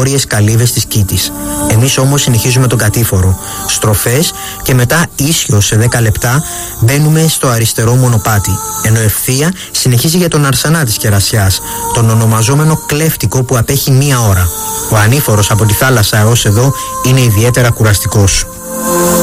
όριες καλύβες της Κίτης. Εμείς όμως συνεχίζουμε τον κατήφορο. Στροφές και μετά ίσιο σε 10 λεπτά μπαίνουμε στο αριστερό μονοπάτι. Ενώ ευθεία συνεχίζει για τον Αρσανά της Κερασιάς, τον ονομαζόμενο κλέφτικο που απέχει 1 ώρα. Ο ανήφορος από τη θάλασσα έως εδώ είναι ιδιαίτερα κουραστικός.